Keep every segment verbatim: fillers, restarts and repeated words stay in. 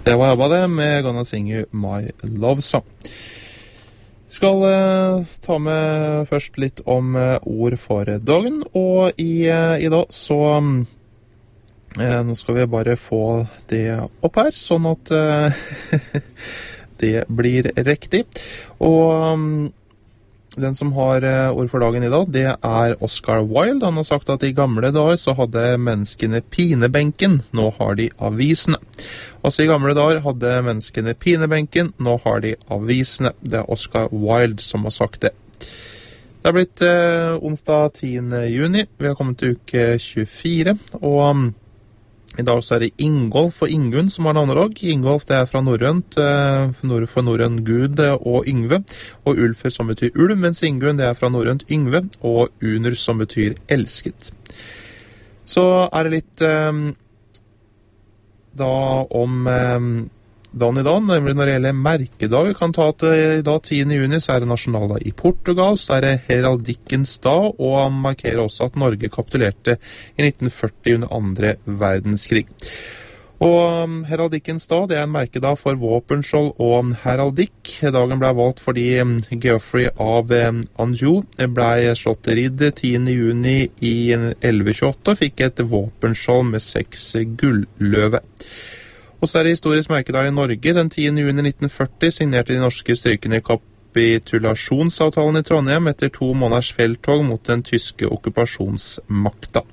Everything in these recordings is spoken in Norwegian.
Det var ABBA det, med Gonna Sing You My Love Song. Skal uh, ta med først litt om uh, ord for dagen, og i, uh, i dag så um, uh, nå skal vi bare få det opp her, sånn at uh, det blir riktig. Og um, den som har uh, ord for dagen i dag, det er Oscar Wilde. Han har sagt at i gamle dager så hadde menneskene pinebenken, nå har de avisene. Altså i gamle dager hadde menneskene pinebenken, nå har de avisene. Det er Oscar Wilde som har sagt det. Det er blitt uh, onsdag tiende juni, vi har kommet til uke tjuefire, og um, i dag så er det Ingolf og Ingunn som har navnelag. Ingolf det er fra norrønt, for norrøn Gud og Yngve, og Ulf som betyr ulv, mens Ingunn det er fra norrønt Yngve, og Unur som betyr elsket. Så er det litt um, da om um, dagen i dag, nemlig når det gjelder merkedag. Vi kan ta at i dag tiende juni så er det nasjonaldag i Portugal, så er det heraldikkens dag, og han markerer også at Norge kapitulerte i nitten førti under andre verdenskrig. Og um, heraldikkens dag, det er en merkedag for våpenskjold og heraldikk. Dagen ble valgt fordi um, Geoffrey av um, Anjou ble slått ridd tiende juni i elleve tjueåtte og fikk et våpenskjold med seks gulløve. Og så er det historisk merkedag i Norge. Den tiende juni nitten førti signerte de norske styrkene kapitulasjonsavtalen i Trondheim etter to måneders felttog mot den tyske okkupasjonsmakta.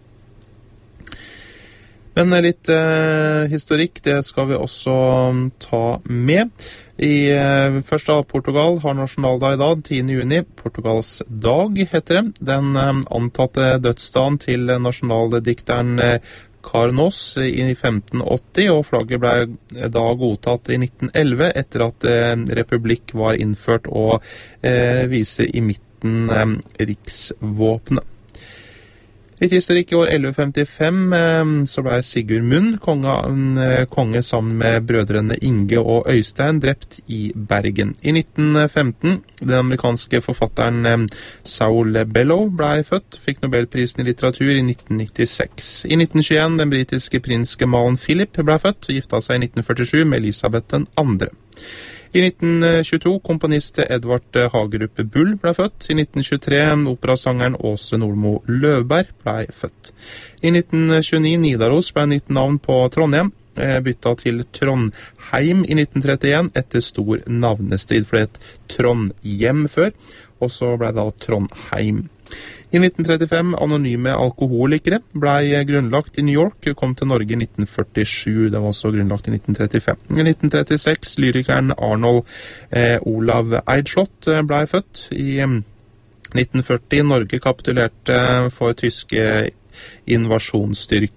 Men litt eh, historikk, det skal vi også um, ta med. I eh, først av Portugal har nasjonaldag i dag, tiende juni. Portugals dag heter det. Den eh, antatte dødsdagen til nasjonaldikteren eh, Carnos i femten åtti, og flagget ble da godtatt i nitten elleve etter at eh, republikk var innført og eh, viser i midten eh, riksvåpenet. Litt historikk i år elleve femtifem eh, så ble Sigurd Munn konge, eh, konge sammen med brødrene Inge og Øystein drept i Bergen. I nitten femten, den amerikanske forfatteren eh, Saul Bellow ble født, fikk Nobelprisen i litteratur i nitten nittiseks. I nitten tjueen, den britiske prinsgemalen Philip ble født og gifta seg i nitten førtisju med Elisabeth den andre. I nitten tjueto, komponist Edvard Hagerup Bull ble født. I nitten tjuetre, operasangeren Åse Nordmo Løvberg ble født. I nitten tjueni, Nidaros ble nytt navn på Trondheim, bytta til Trondheim i nitten trettien etter stor navnestrid, for det het Trondhjem før, og så ble det da Trondheim. I nitten trettifem, anonyme alkoholikere ble grunnlagt i New York, kom til Norge i nitten førtisju, det var også grunnlagt i nitten trettifem. I nitten trettiseks, lyrikeren Arnold eh, Olav Eidslott ble født. I eh, nitten førti, Norge kapitulerte for tyske invasjonsstyrker